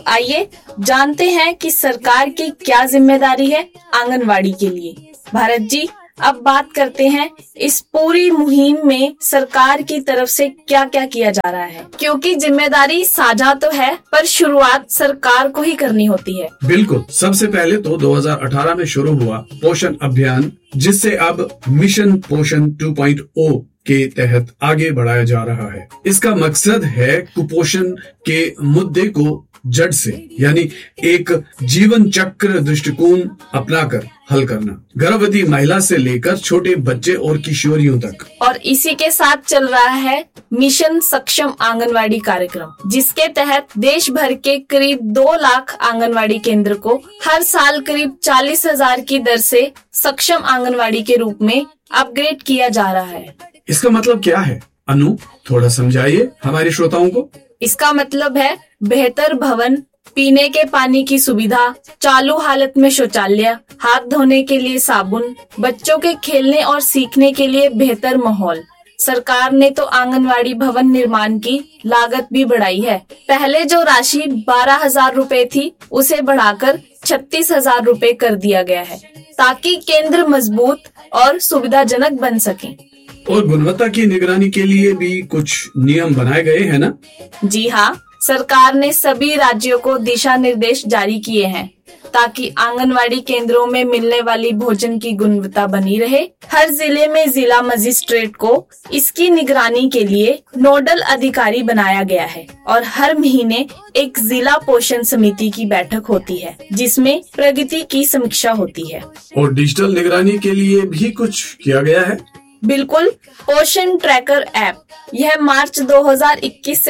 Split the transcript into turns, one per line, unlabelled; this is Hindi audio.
तो आइए जानते हैं कि सरकार की क्या जिम्मेदारी है आंगनवाड़ी के लिए। भारत जी, अब बात करते हैं इस पूरी मुहिम में सरकार की तरफ से क्या क्या किया जा रहा है, क्योंकि जिम्मेदारी साझा तो है पर शुरुआत सरकार को ही करनी होती है।
बिल्कुल, सबसे पहले तो 2018 में शुरू हुआ पोषण अभियान, जिससे अब मिशन पोषण 2.0 के तहत आगे बढ़ाया जा रहा है। इसका मकसद है कुपोषण के मुद्दे को जड़ से, यानी एक जीवन चक्र दृष्टिकोण अपनाकर हल करना, गर्भवती महिला से लेकर छोटे बच्चे और किशोरियों तक।
और इसी के साथ चल रहा है मिशन सक्षम आंगनवाड़ी कार्यक्रम, जिसके तहत देश भर के करीब 2 लाख आंगनवाड़ी केंद्र को हर साल करीब 40,000 की दर से सक्षम आंगनवाड़ी के रूप में अपग्रेड किया जा रहा है।
इसका मतलब क्या है अनु, थोड़ा समझाइए हमारे श्रोताओं को।
इसका मतलब है बेहतर भवन, पीने के पानी की सुविधा, चालू हालत में शौचालय, हाथ धोने के लिए साबुन, बच्चों के खेलने और सीखने के लिए बेहतर माहौल। सरकार ने तो आंगनवाड़ी भवन निर्माण की लागत भी बढ़ाई है। पहले जो राशि 12,000 रुपए थी, उसे बढ़ाकर 36,000 रुपए कर दिया गया है, ताकि केंद्र मजबूत और सुविधाजनक बन सके।
और गुणवत्ता की निगरानी के लिए भी कुछ नियम बनाए गए हैं ना?
जी हाँ, सरकार ने सभी राज्यों को दिशा निर्देश जारी किए हैं, ताकि आंगनवाड़ी केंद्रों में मिलने वाली भोजन की गुणवत्ता बनी रहे। हर जिले में जिला मजिस्ट्रेट को इसकी निगरानी के लिए नोडल अधिकारी बनाया गया है और हर महीने एक जिला पोषण समिति की बैठक होती है, जिसमें प्रगति की समीक्षा होती है।
और डिजिटल निगरानी के लिए भी कुछ किया गया है?
बिल्कुल, पोषण ट्रैकर ऐप, यह मार्च 2021 से